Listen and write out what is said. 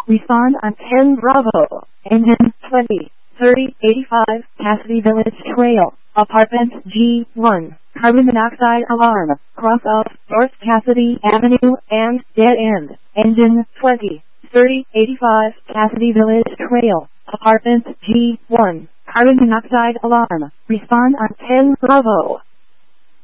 Respond on 10 Bravo. Engine 20, 30, 85, Cassidy Village Trail, Apartment G1. Carbon monoxide alarm. Cross off North Cassidy Avenue and dead end. Engine 20, 30, 85, Cassidy Village Trail, Apartment G1. Carbon monoxide alarm. Respond on 10 Bravo.